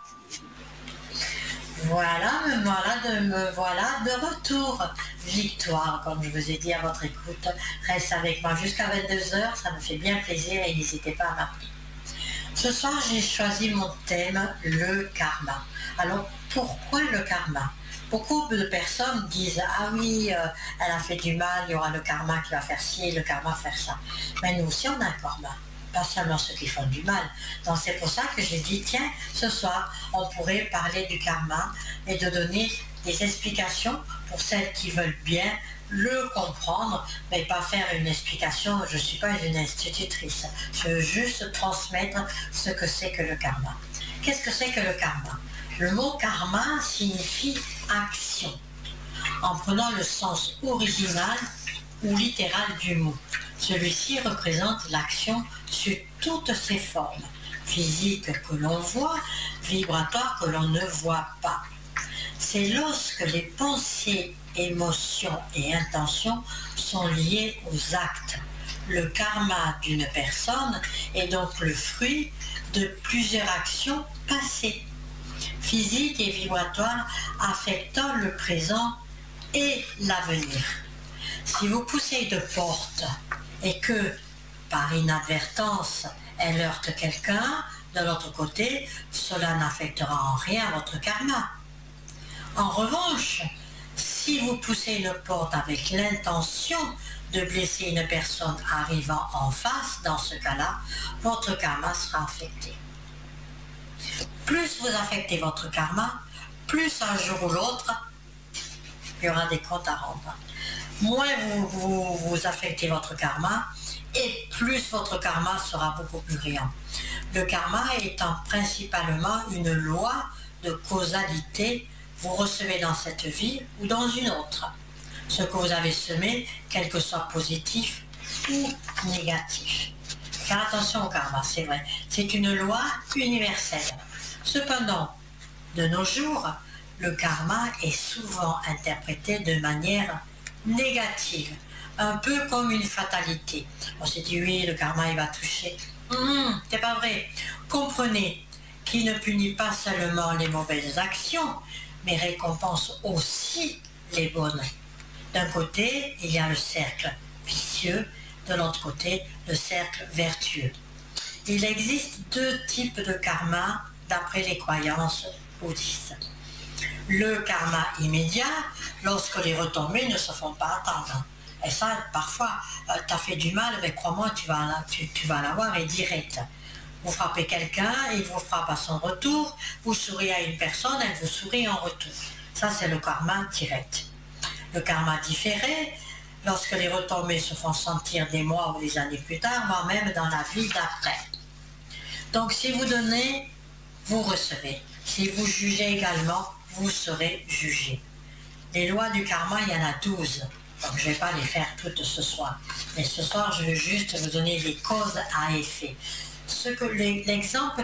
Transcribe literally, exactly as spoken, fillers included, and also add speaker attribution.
Speaker 1: Voilà, me voilà de me voilà de retour. Victoire, comme je vous ai dit à votre écoute. Reste avec moi jusqu'à vingt-deux heures, ça me fait bien plaisir et n'hésitez pas à m'appeler. Ce soir, j'ai choisi mon thème, le karma. Alors, pourquoi le karma? Beaucoup de personnes disent, ah oui, euh, elle a fait du mal, il y aura le karma qui va faire ci, le karma faire ça. Mais nous aussi, on a un karma. Pas seulement ceux qui font du mal. Donc c'est pour ça que j'ai dit, tiens, ce soir, on pourrait parler du karma et de donner des explications pour celles qui veulent bien le comprendre, mais pas faire une explication. Je ne suis pas une institutrice. Je veux juste transmettre ce que c'est que le karma. Qu'est-ce que c'est que le karma? Le mot karma signifie action, en prenant le sens original ou littéral du mot. Celui-ci représente l'action sur toutes ses formes, physiques que l'on voit, vibratoires que l'on ne voit pas. C'est lorsque les pensées, émotions et intentions sont liées aux actes. Le karma d'une personne est donc le fruit de plusieurs actions passées, physiques et vibratoires, affectant le présent et l'avenir. Si vous poussez une porte et que, par inadvertance, elle heurte quelqu'un, de l'autre côté, cela n'affectera en rien votre karma. En revanche, si vous poussez une porte avec l'intention de blesser une personne arrivant en face, dans ce cas-là, votre karma sera affecté. Plus vous affectez votre karma, plus un jour ou l'autre, il y aura des comptes à rendre. Moins vous, vous, vous affectez votre karma, et plus votre karma sera beaucoup plus brillant. Le karma étant principalement une loi de causalité, vous recevez dans cette vie ou dans une autre ce que vous avez semé, quel que soit positif ou négatif. Faire attention au karma, c'est vrai, c'est une loi universelle. Cependant, de nos jours, le karma est souvent interprété de manière négative, un peu comme une fatalité. On s'est dit oui, le karma il va toucher. Hum, c'est pas vrai. Comprenez qu'il ne punit pas seulement les mauvaises actions, mais récompense aussi les bonnes. D'un côté, il y a le cercle vicieux, de l'autre côté, le cercle vertueux. Il existe deux types de karma d'après les croyances bouddhistes. Le karma immédiat, lorsque les retombées ne se font pas attendre. Et ça, parfois, euh, tu as fait du mal, mais crois-moi, tu vas, tu, tu vas l'avoir et direct. Vous frappez quelqu'un, il vous frappe à son retour, vous souriez à une personne, elle vous sourit en retour. Ça, c'est le karma direct. Le karma différé, lorsque les retombées se font sentir des mois ou des années plus tard, voire même dans la vie d'après. Donc, si vous donnez, vous recevez. Si vous jugez également, vous serez jugé. Les lois du karma, il y en a douze. Donc, je ne vais pas les faire toutes ce soir. Mais ce soir, je veux juste vous donner les causes à effet. Ce que l'exemple